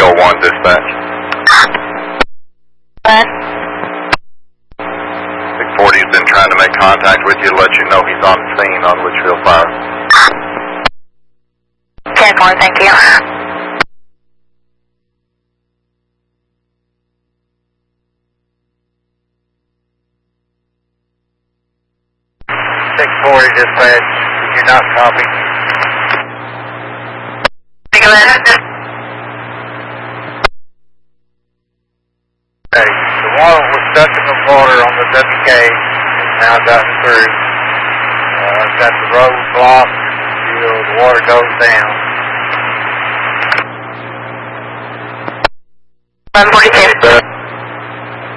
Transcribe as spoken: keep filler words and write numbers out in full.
oh one dispatch. What? six forty's been trying to make contact with you to let you know he's on scene on Litchfield Fire. ten four, thank you. six forty dispatch, you're not copy. Go ahead. Okay, the water was stuck in the water on the W K, it's now gotten through. Uh, got the road blocked until the water goes down. one forty-two.